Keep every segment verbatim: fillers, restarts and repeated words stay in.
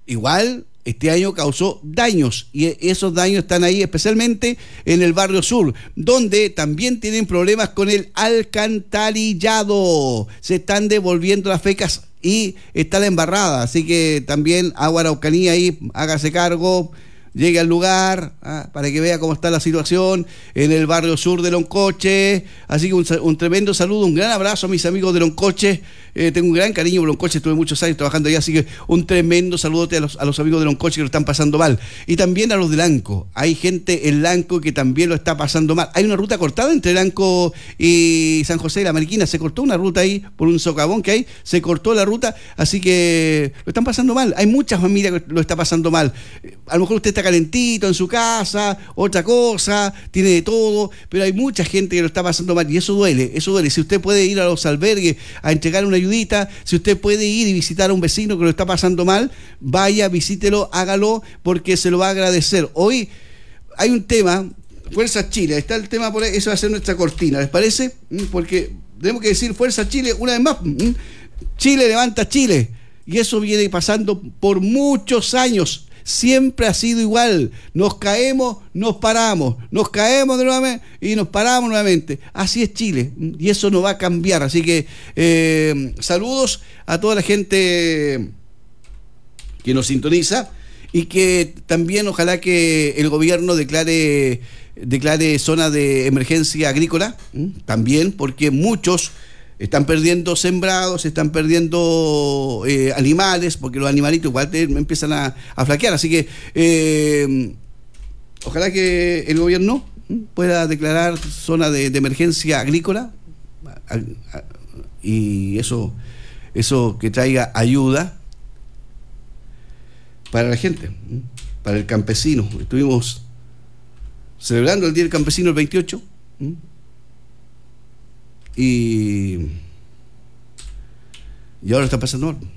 igual este año causó daños y esos daños están ahí especialmente en el barrio sur, donde también tienen problemas con el alcantarillado. Se están devolviendo las fecas y está la embarrada, así que también Agua Araucanía ahí, hágase cargo, llegue al lugar, ¿ah? Para que vea cómo está la situación en el barrio sur de Loncoche. Así que un, un tremendo saludo, un gran abrazo a mis amigos de Loncoche. Eh, tengo un gran cariño por Loncoche, estuve muchos años trabajando allá, así que un tremendo saludote a los, a los amigos de Loncoche que lo están pasando mal. Y también a los de Lanco. Hay gente en Lanco que también lo está pasando mal. Hay una ruta cortada entre Lanco y San José de la Mariquina. Se cortó una ruta ahí por un socavón que hay. Se cortó la ruta, así que lo están pasando mal. Hay muchas familias que lo están pasando mal. A lo mejor usted está calentito en su casa, otra cosa, tiene de todo, pero hay mucha gente que lo está pasando mal y eso duele, eso duele. Si usted puede ir a los albergues a entregar una ayudita, si usted puede ir y visitar a un vecino que lo está pasando mal, vaya, visítelo, hágalo, porque se lo va a agradecer. Hoy hay un tema, Fuerza Chile, está el tema por ahí, eso va a ser nuestra cortina, ¿les parece? Porque tenemos que decir Fuerza Chile una vez más. Chile levanta Chile, y eso viene pasando por muchos años. Siempre ha sido igual, nos caemos, nos paramos, nos caemos de nuevo y nos paramos nuevamente. Así es Chile y eso no va a cambiar. Así que eh, saludos a toda la gente que nos sintoniza y que también ojalá que el gobierno declare, declare zona de emergencia agrícola, también porque muchos están perdiendo sembrados, están perdiendo eh, animales, porque los animalitos igual te, empiezan a, a flaquear. Así que eh, ojalá que el gobierno pueda declarar zona de, de emergencia agrícola a, a, y eso, eso que traiga ayuda para la gente, para el campesino. Estuvimos celebrando el Día del Campesino el veintiocho. Y, y ahora está pasando mal.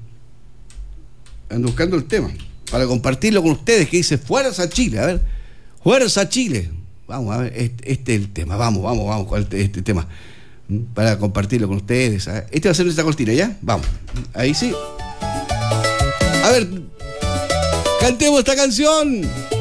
Ando buscando el tema para compartirlo con ustedes, que dice Fuerza Chile. A ver, Fuerza Chile. Vamos a ver, este, este es el tema. Vamos, vamos, vamos con este, este tema para compartirlo con ustedes. Este va a ser nuestra cortina, ¿ya? Vamos, ahí sí. A ver, cantemos esta canción.